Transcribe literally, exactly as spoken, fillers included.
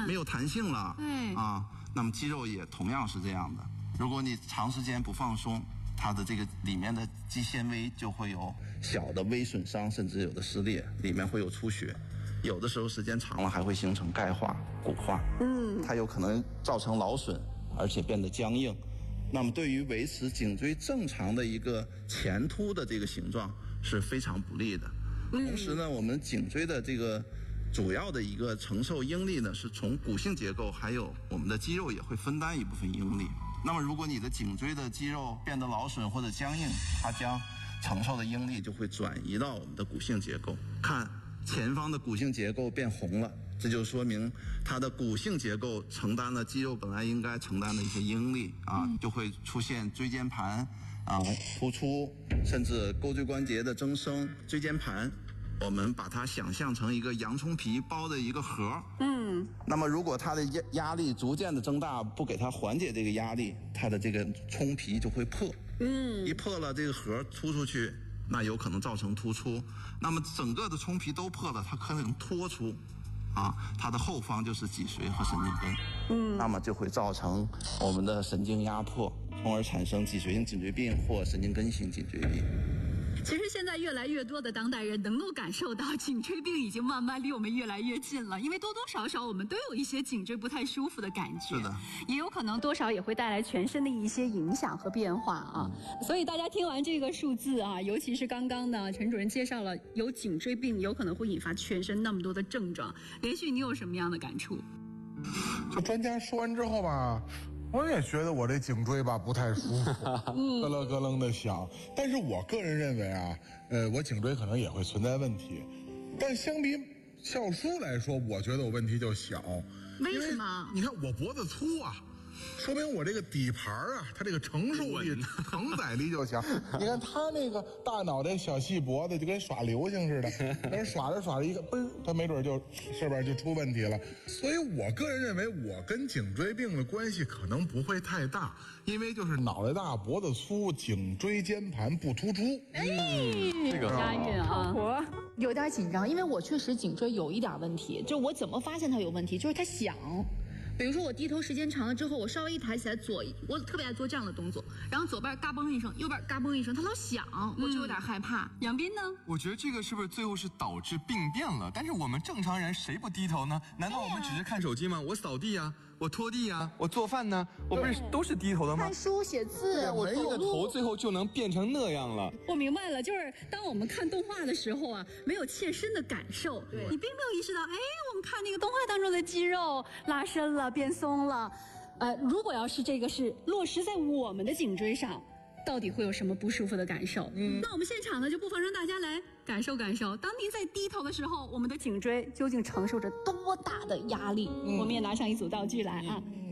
没有弹性了。 对啊，那么肌肉也同样是这样的。如果你长时间不放松，它的这个里面的肌纤维就会有小的微损伤，甚至有的撕裂，里面会有出血。有的时候时间长了还会形成钙化、骨化，嗯，它有可能造成劳损，而且变得僵硬。那么对于维持颈椎正常的一个前凸的这个形状是非常不利的。同时呢，我们颈椎的这个主要的一个承受应力呢，是从骨性结构还有我们的肌肉也会分担一部分应力。那么如果你的颈椎的肌肉变得劳损或者僵硬，它将承受的应力就会转移到我们的骨性结构。看前方的骨性结构变红了，这就说明它的骨性结构承担了肌肉本来应该承担的一些应力啊，就会出现椎间盘啊突出，甚至钩椎关节的增生。椎间盘我们把它想象成一个洋葱皮包的一个盒，嗯，那么如果它的压压力逐渐的增大，不给它缓解这个压力，它的这个葱皮就会破，嗯，一破了这个盒突出去，那有可能造成突出。那么整个的葱皮都破了，它可能脱出，啊，它的后方就是脊髓和神经根，嗯，那么就会造成我们的神经压迫，从而产生脊髓性颈椎病或神经根性颈椎病。 其实现在越来越多的当代人能够感受到颈椎病已经慢慢离我们越来越近了，因为多多少少我们都有一些颈椎不太舒服的感觉， 是的， 也有可能多少也会带来全身的一些影响和变化啊。嗯、所以大家听完这个数字啊，尤其是刚刚呢，陈主任介绍了有颈椎病有可能会引发全身那么多的症状，连续你有什么样的感触？ 就专家说完之后吧，我也觉得我这颈椎吧不太舒服，咯楞咯楞的响。但是我个人认为啊，呃，我颈椎可能也会存在问题，但相比笑叔来说，我觉得我问题就小。 为什么？ 你看我脖子粗啊，说明我这个底盘啊，它这个承受力、承载力就强。你看他那个大脑袋小细脖子，就跟耍流星似的，但是耍着耍着一个嘣，他没准就这边就出问题了。所以我个人认为，我跟颈椎病的关系可能不会太大，因为就是脑袋大、脖子粗、颈椎间盘不突出。 哎，这个押韵啊！ 我有点紧张，因为我确实颈椎有一点问题，就我怎么发现它有问题，就是它响。比如说我低头时间长了之后，我稍微一抬起来左，我特别爱做这样的动作，然后左边嘎嘣一声，右边嘎嘣一声，它老响，我就有点害怕。杨斌呢？ 我觉得这个是不是最后是导致病变了？但是我们正常人谁不低头呢？难道我们只是看手机吗？我扫地啊，我拖地啊，我做饭呢，我不是都是低头的吗？ 看书写字， 我这个头最后就能变成那样了。 我明白了，就是当我们看动画的时候啊，没有切身的感受，你并没有意识到，哎，我们看那个动画当中的肌肉拉伸了。变松了，呃，如果要是这个是落实在我们的颈椎上，到底会有什么不舒服的感受？嗯，那我们现场呢，就不妨让大家来感受感受，当您在低头的时候，我们的颈椎究竟承受着多大的压力？嗯、我们也拿上一组道具来啊。嗯